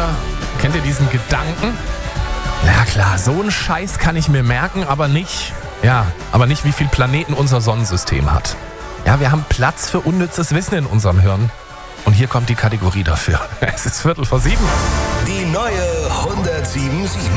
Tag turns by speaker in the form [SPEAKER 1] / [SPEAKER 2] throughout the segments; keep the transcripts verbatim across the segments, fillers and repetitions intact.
[SPEAKER 1] ihr, kennt ihr diesen Gedanken? Na klar, so einen Scheiß kann ich mir merken, aber nicht, ja, aber nicht, wie viele Planeten unser Sonnensystem hat. Ja, wir haben Platz für unnützes Wissen in unserem Hirn. Und hier kommt die Kategorie dafür. Es ist Viertel vor sieben.
[SPEAKER 2] Die neue hundertsieben sieben.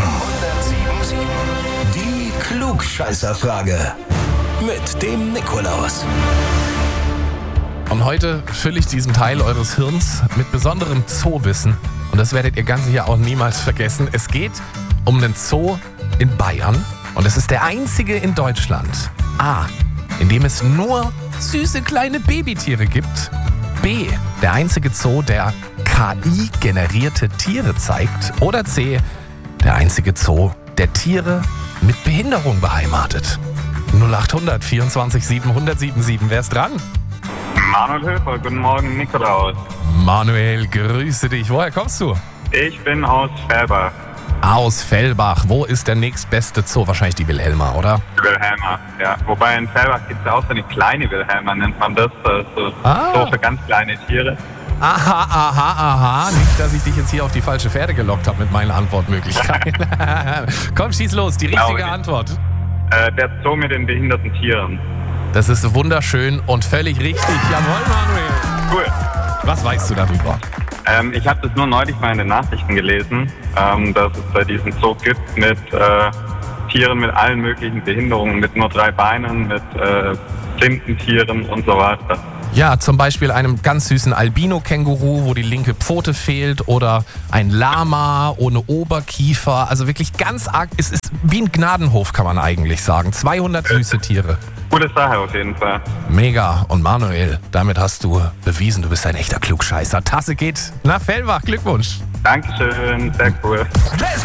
[SPEAKER 2] Die Klugscheißerfrage mit dem Nikolaus.
[SPEAKER 1] Und heute fülle ich diesen Teil eures Hirns mit besonderem Zoowissen. Und das werdet ihr ganz sicher auch niemals vergessen. Es geht um den Zoo in Bayern. Und es ist der einzige in Deutschland. A, in dem es nur süße kleine Babytiere gibt. B, der einzige Zoo, der K I-generierte Tiere zeigt. Oder C, der einzige Zoo, der Tiere mit Behinderung beheimatet. null acht hundert vierundzwanzig siebenhundert siebenundsieben. Wer ist dran?
[SPEAKER 3] Manuel Höfer, guten Morgen, Nikolaus.
[SPEAKER 1] Manuel, grüße dich. Woher kommst du?
[SPEAKER 3] Ich bin aus Fellbach.
[SPEAKER 1] Aus Fellbach. Wo ist der nächstbeste Zoo? Wahrscheinlich die Wilhelma, oder?
[SPEAKER 3] Wilhelma, ja. Wobei in Fellbach gibt es auch so eine kleine Wilhelma, nennt man das. Das ist so,
[SPEAKER 1] Ah.
[SPEAKER 3] so für ganz kleine Tiere.
[SPEAKER 1] Aha, aha, aha. Nicht, dass ich dich jetzt hier auf die falsche Fährte gelockt habe mit meinen Antwortmöglichkeiten. Komm, schieß los. Die richtige
[SPEAKER 3] Glaube ich.
[SPEAKER 1] Antwort.
[SPEAKER 3] Äh, der Zoo mit den behinderten Tieren.
[SPEAKER 1] Das ist wunderschön und völlig richtig. Jawohl, Manuel.
[SPEAKER 3] Cool.
[SPEAKER 1] Was weißt du darüber?
[SPEAKER 3] Ähm, ich habe das nur neulich mal in den Nachrichten gelesen, ähm, dass es bei diesem Zoo gibt mit äh, Tieren mit allen möglichen Behinderungen, mit nur drei Beinen, mit äh, blinden Tieren und so weiter.
[SPEAKER 1] Ja, zum Beispiel einem ganz süßen Albino-Känguru, wo die linke Pfote fehlt, oder ein Lama ohne Oberkiefer. Also wirklich ganz arg. Es ist wie ein Gnadenhof, kann man eigentlich sagen. zweihundert süße Tiere.
[SPEAKER 3] Coole Sache auf jeden Fall.
[SPEAKER 1] Mega. Und Manuel, damit hast du bewiesen, du bist ein echter Klugscheißer. Tasse geht nach Fellbach. Glückwunsch.
[SPEAKER 3] Dankeschön, sehr cool.
[SPEAKER 2] Let's